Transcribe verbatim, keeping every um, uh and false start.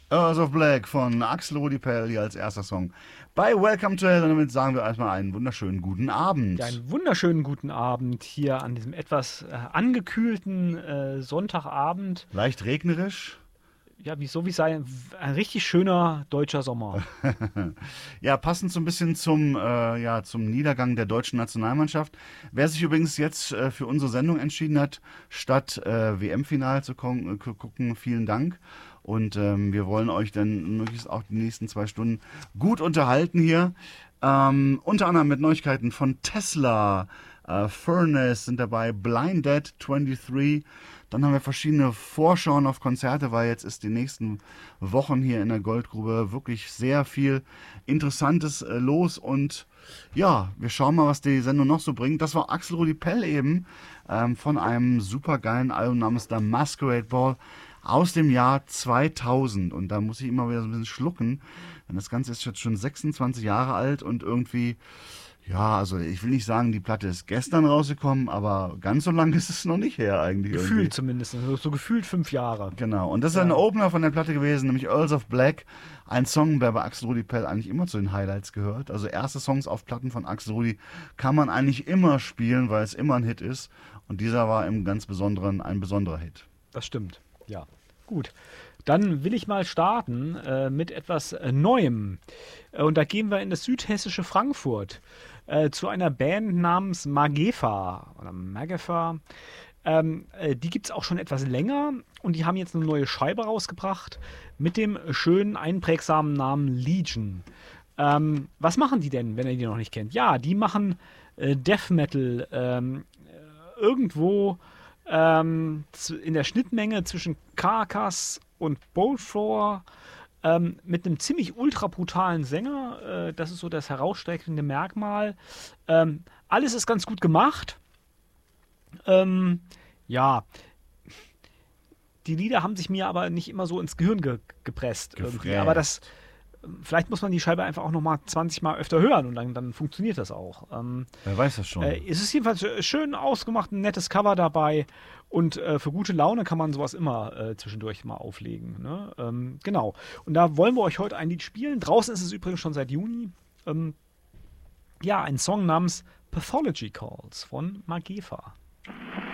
Earls of Black von Axel Rudi Pell hier als erster Song bei Welcome to Hell. Und damit sagen wir erstmal einen wunderschönen guten Ja, Abend. einen wunderschönen guten Abend hier an diesem etwas äh, angekühlten äh, Sonntagabend. Leicht regnerisch. Ja, wie so wie sein ein richtig schöner deutscher Sommer. Ja, passend so ein bisschen zum, äh, ja, zum Niedergang der deutschen Nationalmannschaft. Wer sich übrigens jetzt äh, für unsere Sendung entschieden hat, statt äh, W M-Final zu kon- äh, gu- gucken, vielen Dank. Und ähm, wir wollen euch dann möglichst auch die nächsten zwei Stunden gut unterhalten hier. Ähm, unter anderem mit Neuigkeiten von Tesla, äh, Furnace sind dabei, Blind Dead dreiundzwanzig. Dann haben wir verschiedene Vorschauen auf Konzerte, weil jetzt ist die nächsten Wochen hier in der Goldgrube wirklich sehr viel Interessantes äh, los. Und ja, wir schauen mal, was die Sendung noch so bringt. Das war Axel Rudi Pell eben ähm, von einem supergeilen Album namens The Masquerade Ball aus dem Jahr zweitausend. Und da muss ich immer wieder so ein bisschen schlucken, denn das Ganze ist jetzt schon sechsundzwanzig Jahre alt und irgendwie, ja, also ich will nicht sagen, die Platte ist gestern rausgekommen, aber ganz so lange ist es noch nicht her eigentlich irgendwie. Gefühlt zumindest, so, so gefühlt fünf Jahre. Genau, und das ist ein Ja, Opener von der Platte gewesen, nämlich Earls of Black. Ein Song, der bei Axel Rudi Pell eigentlich immer zu den Highlights gehört. Also erste Songs auf Platten von Axel Rudi kann man eigentlich immer spielen, weil es immer ein Hit ist. Und dieser war im ganz Besonderen ein besonderer Hit. das stimmt. Ja, gut. Dann will ich mal starten äh, mit etwas äh, Neuem. Äh, und da gehen wir in das südhessische Frankfurt äh, zu einer Band namens Magefa oder Magefa. Ähm, äh, die gibt es auch schon etwas länger und die haben jetzt eine neue Scheibe rausgebracht mit dem schönen, einprägsamen Namen Legion. Ähm, was machen die denn, wenn ihr die noch nicht kennt? Ja, die machen äh, Death Metal ähm, äh, irgendwo ähm, zu- in der Schnittmenge zwischen Carcass und Bolt ähm, mit einem ziemlich ultra brutalen Sänger. Äh, das ist so das herausstechende Merkmal. Ähm, alles ist ganz gut gemacht. Ähm, ja, die Lieder haben sich mir aber nicht immer so ins Gehirn ge gepresst irgendwie. Aber das, Gefräst. vielleicht muss man die Scheibe einfach auch noch mal zwanzig Mal öfter hören und dann, dann funktioniert das auch. Ähm, Wer weiß das äh, schon. es ist jedenfalls äh, schön ausgemacht, ein nettes Cover dabei und äh, für gute Laune kann man sowas immer äh, zwischendurch mal auflegen. Ne? Ähm, genau. Und da wollen wir euch heute ein Lied spielen. Draußen ist es übrigens schon seit Juni. Ähm, ja, ein Song namens Pathology Calls von Magefa.